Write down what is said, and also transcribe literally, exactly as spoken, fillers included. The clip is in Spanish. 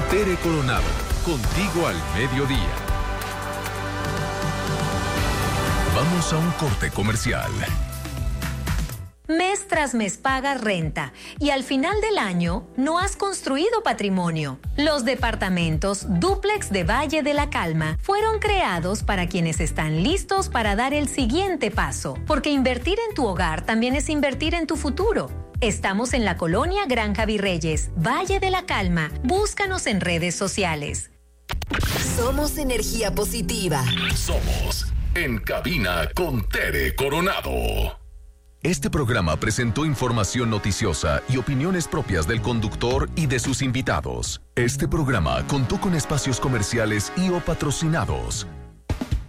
Tere Coronado, contigo al mediodía. Vamos a un corte comercial. Mes tras mes pagas renta y al final del año no has construido patrimonio. Los departamentos dúplex de Valle de la Calma fueron creados para quienes están listos para dar el siguiente paso, porque invertir en tu hogar también es invertir en tu futuro. Estamos en la colonia Granja Virreyes, Valle de la Calma. Búscanos en redes sociales. Somos energía positiva. Somos En Cabina con Tere Coronado. Este programa presentó información noticiosa y opiniones propias del conductor y de sus invitados. Este programa contó con espacios comerciales y o patrocinados.